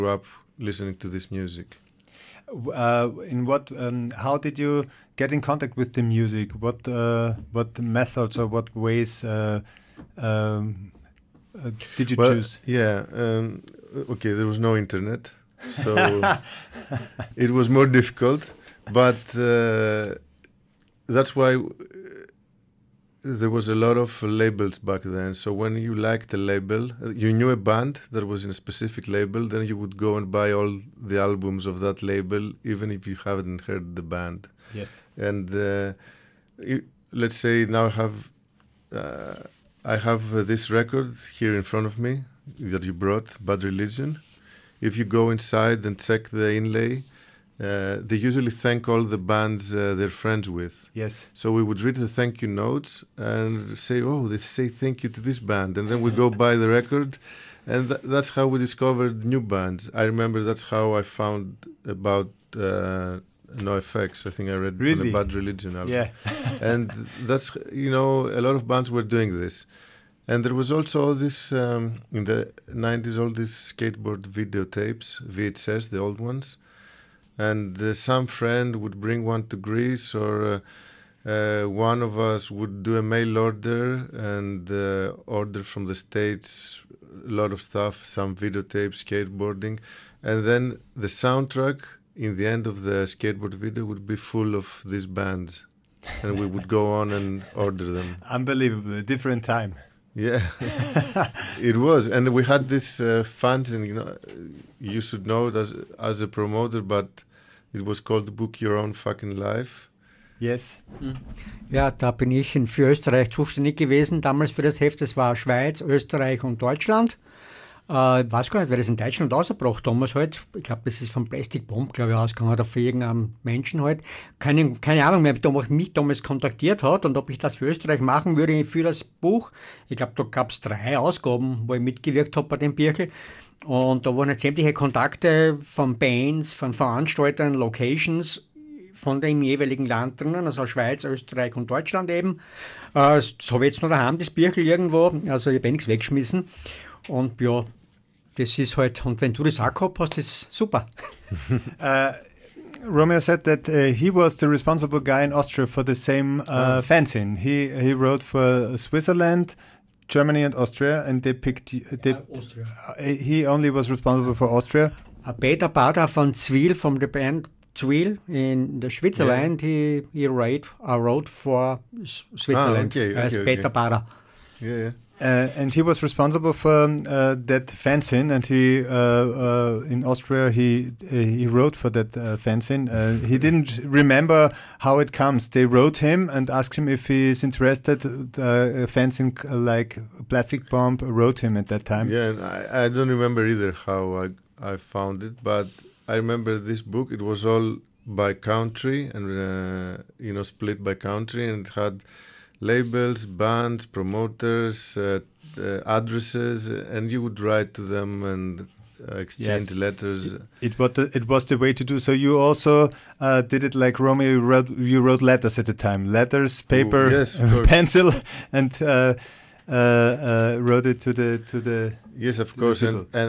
grew up listening to this music. In what? How did you get in contact with the music? What methods or what ways did you choose? Yeah. Okay, there was no internet, so it was more difficult. But that's why there was a lot of labels back then. So when you liked a label, you knew a band that was in a specific label, then you would go and buy all the albums of that label, even if you haven't heard the band. Yes. And let's say now I have this record here in front of me that you brought, Bad Religion. If you go inside and check the inlay, they usually thank all the bands they're friends with. Yes. So we would read the thank you notes and say, oh, they say thank you to this band. And then we go buy the record. And that's how we discovered new bands. I remember that's how I found about NoFX. I think I read on the Bad Religion album. Yeah. And that's, a lot of bands were doing this. And there was also all this, in the 90s, all these skateboard videotapes, VHS, the old ones. And some friend would bring one to Greece, or one of us would do a mail order and order from the States a lot of stuff, some videotapes, skateboarding. And then the soundtrack in the end of the skateboard video would be full of these bands. And we would go on and order them. Unbelievable, a different time. Yeah, it was. And we had this fans, and you should know it as a promoter, but it was called Book Your Own Fucking Life. Yes. Ja, da bin ich für Österreich zuständig gewesen, damals für das Heft. Das war Schweiz, Österreich und Deutschland. Weiß gar nicht, wer das in Deutschland ausgebracht damals halt. Ich glaube, das ist von Plastic Bomb, glaube ich, ausgegangen, oder für irgendeinen Menschen halt. Keine Ahnung, wer mich damals kontaktiert hat und ob ich das für Österreich machen würde für das Buch. Ich glaube, da gab es 3 Ausgaben, wo ich mitgewirkt habe bei dem Birkel. Und da waren jetzt sämtliche Kontakte von Bands, von Veranstaltern, Locations von dem jeweiligen Land drinnen, also Schweiz, Österreich und Deutschland eben. Das habe ich jetzt noch daheim, das Birkel irgendwo. Also ich habe nichts weggeschmissen. Und ja, das ist halt, und wenn du das auch gehabt hast, ist super. Romeo said that he was the responsible guy in Austria for the same fanzine. He wrote for Switzerland, Germany and Austria, and they picked... Austria. He only was responsible for Austria. Peter Bader von Zwil, from the band Zwil in the Switzerland, he wrote for Switzerland as Peter Bader. Yeah. And he was responsible for that fanzine, and he in Austria he wrote for that fanzine. He didn't remember how it comes. They wrote him and asked him if he is interested. The fanzine like Plastic Bomb wrote him at that time. Yeah, and I don't remember either how I found it, but I remember this book. It was all by country and split by country, and it had labels, bands, promoters, addresses, and you would write to them and exchange letters. It was the way to do. So you also did it like Romeo. You wrote letters at the time, letters, paper, pencil, and wrote it to the. Yes, of course,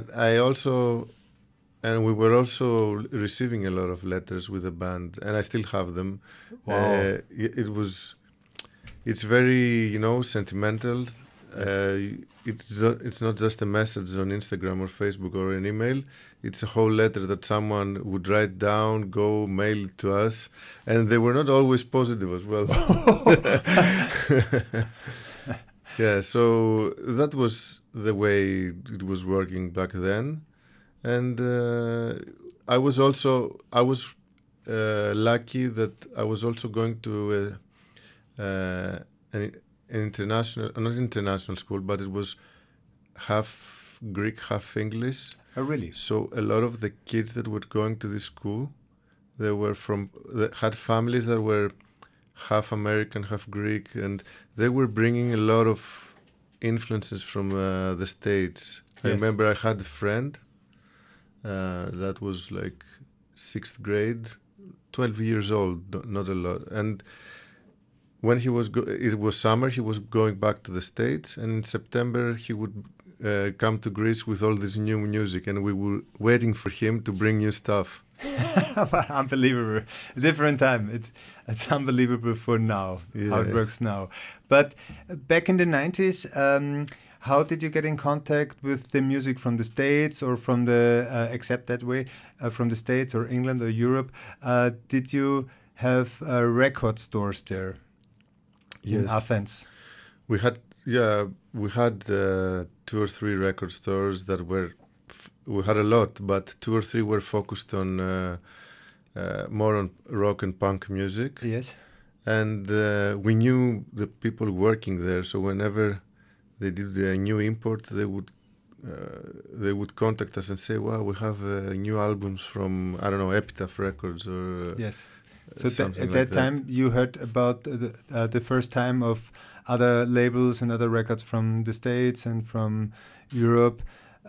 and we were also receiving a lot of letters with the band, and I still have them. Wow. It's very, sentimental. It's not just a message on Instagram or Facebook or an email. It's a whole letter that someone would write down, go mail it to us, and they were not always positive as well. Yeah, so that was the way it was working back then, and I was lucky that I was also going to an international, not international school, but it was half Greek, half English. Oh, really? So a lot of the kids that were going to this school, they had families that were half American, half Greek, and they were bringing a lot of influences from the States. Yes. I remember I had a friend that was like 6th grade, 12 years old, not a lot, and when he was it was summer, he was going back to the States, and in September he would come to Greece with all this new music, and we were waiting for him to bring new stuff. Unbelievable. A different time. It's unbelievable for now, how it Yeah. works now. But back in the 90s, how did you get in contact with the music from the States or from the, except that way, from the States or England or Europe? Did you have record stores there in Yes. Athens? We had 2 or 3 record stores that were. We had a lot, but 2 or 3 were focused on more on rock and punk music. Yes. And we knew the people working there, so whenever they did a new import, they would contact us and say, "Wow, we have new albums from, I don't know, Epitaph Records or Yes. So something at like that time, you heard about the first time of other labels and other records from the States and from Europe.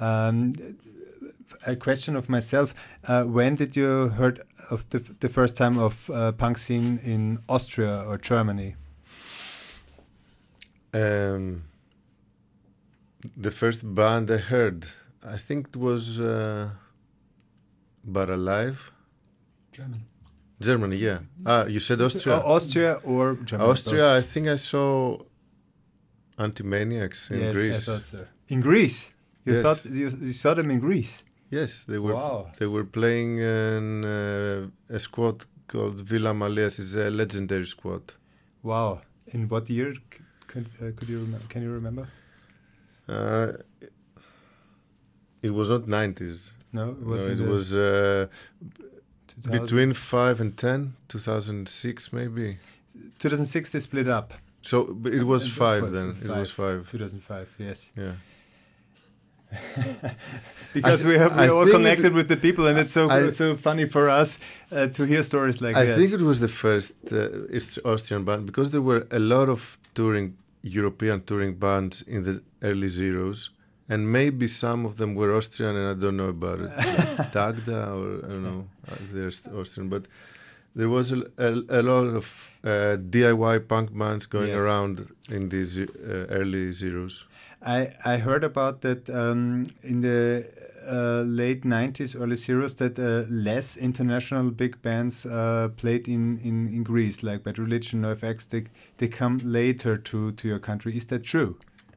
A question of myself: when did you heard of the first time of punk scene in Austria or Germany? The first band I heard, I think it was But Alive. Germany, yeah. You said Austria. Austria or Germany? Austria, I think I saw Anti-Maniacs in Yes, Greece. I thought so. In Greece? You Yes. thought you saw them in Greece? Yes, they were. Wow. They were playing in a squad called Villa Maleas. It's a legendary squad. Wow. In what year? Could you remember? Can you remember? It was not 90s. No, it was. No, it was 2000. between 5 and 10, 2006 maybe. 2006 they split up. So but it was And 5 then. It was 5. 2005. Yes. Yeah. Because we're I all think connected with the people, and it's I- so funny for us to hear stories like I that. think it was the first Austrian band because there were a lot of European touring bands in the early zeros, and maybe some of them were Austrian, and I don't know about it. Dagda, or I don't know, if they're Austrian, but there was a lot of DIY punk bands going Yes. around in these early zeros. I heard about that in the late 90s, early zeros, that less international big bands played in Greece, like Bad Religion, NoFX. They come later to your country. Is that true?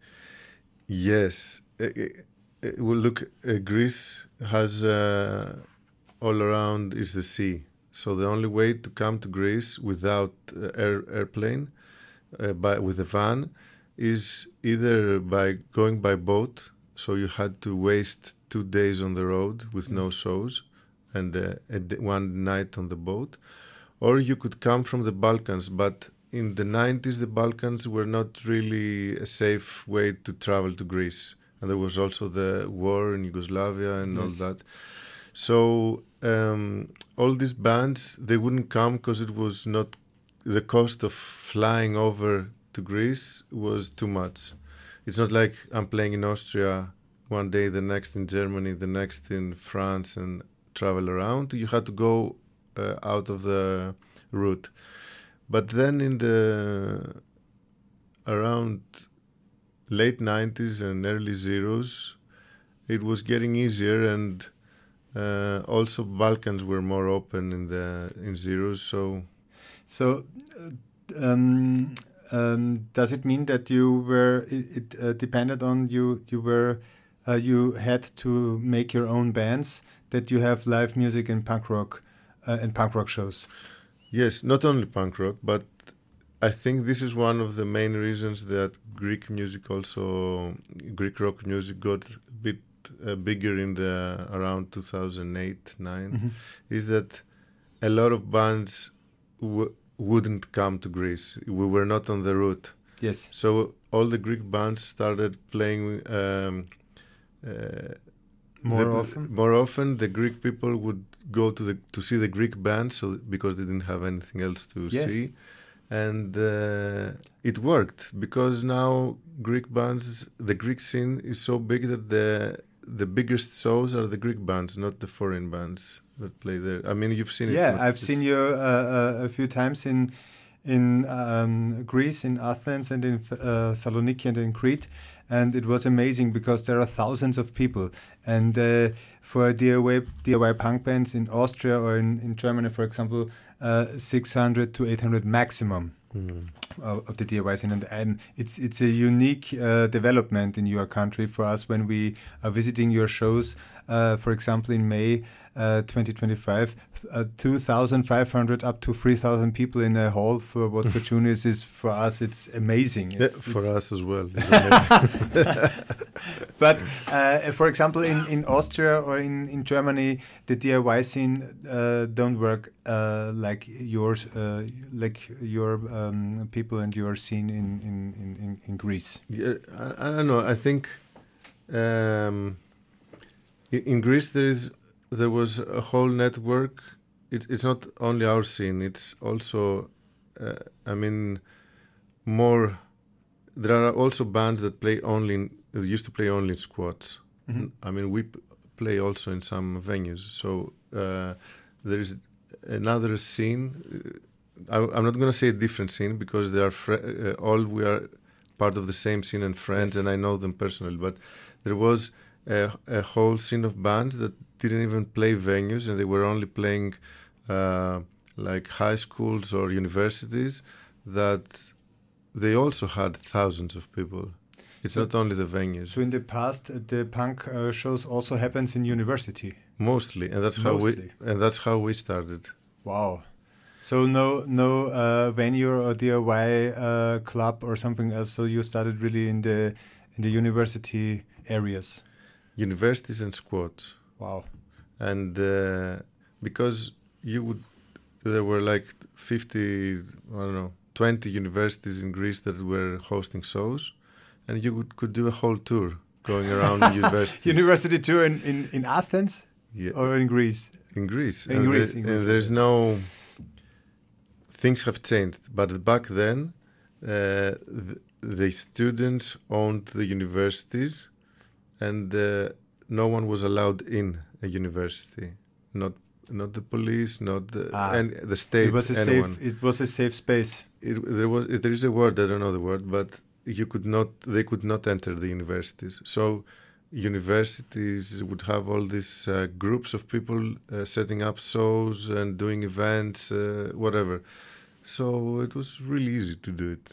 Yes. Well, look, Greece has all around is the sea. So the only way to come to Greece without airplane, with a van, is either by going by boat. So you had to waste 2 days on the road with no shows and one night on the boat. Or you could come from the Balkans, but in the 90s the Balkans were not really a safe way to travel to Greece. And there was also the war in Yugoslavia and all that. So all these bands, they wouldn't come because it was not, the cost of flying over to Greece was too much. It's not like I'm playing in Austria one day, the next in Germany, the next in France, and travel around. You had to go out of the route. But then in the around late 90s and early zeros, it was getting easier, and also Balkans were more open in zeros. So does it mean that you were? It depended on you. You had to make your own bands. That you have live music and punk rock shows. yes, not only punk rock, but I think this is one of the main reasons that Greek rock music got a bit bigger in the around 2008-9, is that a lot of bands wouldn't come to Greece. We were not on the route. Yes. So all the Greek bands started playing More often. More often, the Greek people would go to see the Greek bands, because they didn't have anything else to see, and it worked because now Greek bands, the Greek scene is so big that the biggest shows are the Greek bands, not the foreign bands that play there. I mean, you've seen it. Yeah, I've seen you a few times in Greece, in Athens, and in Saloniki and in Crete. and it was amazing because there are thousands of people. And for DIY punk bands in Austria or in Germany, for example, 600 to 800 maximum of the DIY scene. And it's a unique development in your country for us when we are visiting your shows. For example, in May 2025, 2,500 up to 3,000 people in a hall for what Fortunis is for us. It's amazing. For us as well. It's amazing. But for example, in Austria or in Germany, the DIY scene don't work like yours, like your people and your scene in Greece. Yeah, I don't know. I think in Greece there was a whole network. It's not only our scene. It's also, more. There are also bands that used to play only in squats. Mm-hmm. I mean, we play also in some venues. So there is another scene. I'm not going to say a different scene because they are we are part of the same scene and friends, and I know them personally. But there was a whole scene of bands that didn't even play venues, and they were only playing like high schools or universities, that they also had thousands of people. It's not only the venues. So in the past, the punk shows also happens in university. Mostly, and that's how we started. Wow. So no venue or DIY club or something else. So you started really in the university areas. Universities and squats. Wow. And because there were like 20 universities in Greece that were hosting shows, and you could do a whole tour going around universities. University tour in Athens, yeah, or in Greece? In Greece. In Greece. And there's no. Things have changed, but back then, the students owned the universities, and no one was allowed in a university. Not the police, not the state. It was a safe space. There is a word, I don't know the word, but they could not enter the universities. So universities would have all these groups of people setting up shows and doing events, whatever. So it was really easy to do it.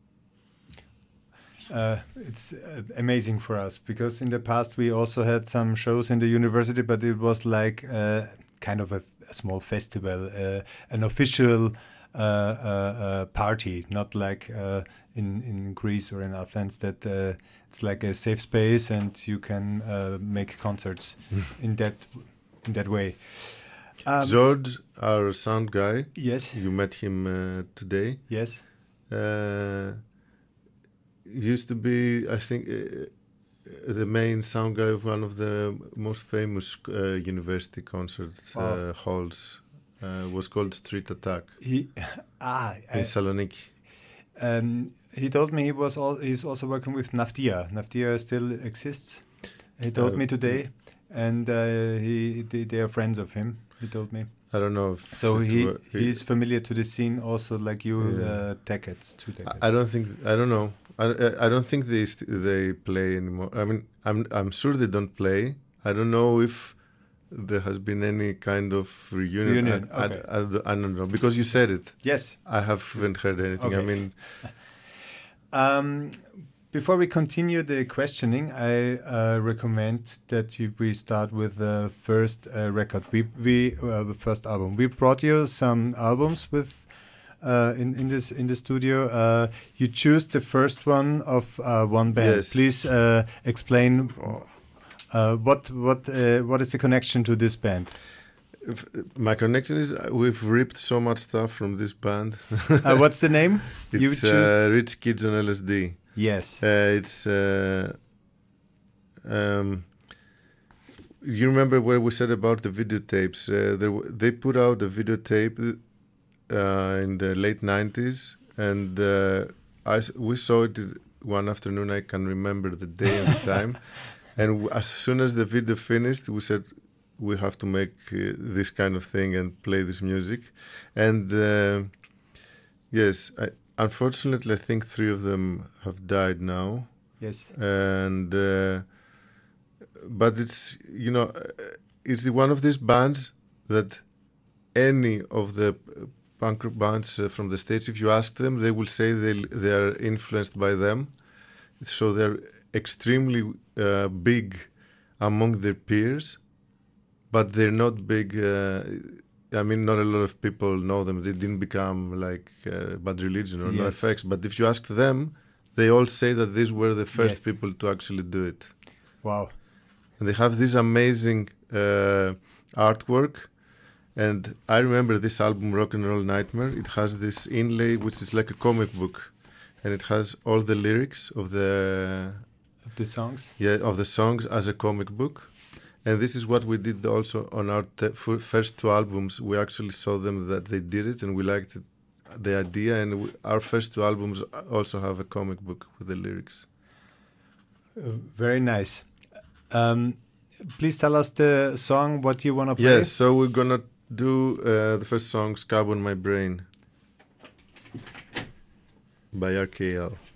It's amazing for us because in the past we also had some shows in the university, but it was like kind of a small festival, an official party, not like in Greece or in Athens that it's like a safe space and you can make concerts in that way. George, our sound guy. Yes. You met him today. Yes. Used to be, I think, the main sound guy of one of the most famous university concert halls. Was called Street Attack. In Saloniki. He told me he's also working with Naftia. Naftia still exists. He told me today, and they are friends of him. He told me. I don't know. He's familiar to the scene also, like you. Decades, 2 decades. I don't know. I don't think they play anymore. I mean, I'm sure they don't play. I don't know if there has been any kind of reunion. Okay. I don't know, because you said it. Yes. I haven't heard anything. Okay. I mean, before we continue the questioning, I recommend that we start with the first record. The first album. We brought you some albums with in the studio. You choose the first one of one band. Yes. Please explain. What is the connection to this band? My connection is we've ripped so much stuff from this band. What's the name? It's Rich Kids on LSD. Yes. It's. You remember where we said about the videotapes? They put out a videotape in the late 90s, and we saw it one afternoon. I can remember the day and the time. And as soon as the video finished, we said, we have to make this kind of thing and play this music. And yes, unfortunately, I think 3 of them have died now. Yes. And but it's it's one of these bands that any of the punk rock bands from the States, if you ask them, they will say they are influenced by them. So they're extremely big among their peers, but they're not big. I mean, not a lot of people know them. They didn't become like Bad Religion or NoFX. But if you ask them, they all say that these were the first people to actually do it. Wow. And they have this amazing artwork. And I remember this album, Rock and Roll Nightmare. It has this inlay, which is like a comic book. And it has all the lyrics of the songs? Yeah, of the songs as a comic book. And this is what we did also on our first two albums. We actually saw them that they did it, and we liked it, the idea. And our first two albums also have a comic book with the lyrics. Very nice. Please tell us the song, what you want to play. Yes, so we're going to do the first song, Scab on My Brain, by RKL.